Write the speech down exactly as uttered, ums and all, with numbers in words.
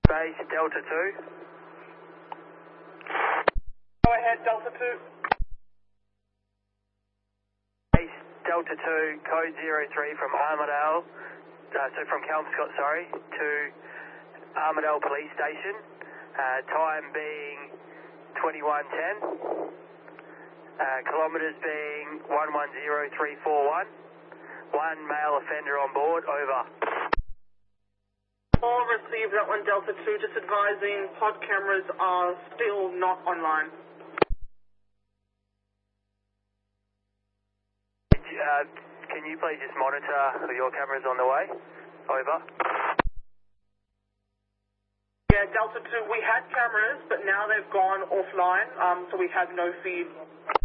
Base Delta two. Go ahead, Delta two. Base Delta two, code zero three from Armidale, uh, so from Kelmscott, sorry, to Armidale Police Station. Uh, time being twenty-one ten. Uh, kilometres being one one zero three four one. One male offender on board, over. All received that one, Delta two. Just advising, pod cameras are still not online. Uh, can you please just monitor your cameras on the way? Over. Yeah, Delta two, we had cameras, but now they've gone offline, um, so we have no feed.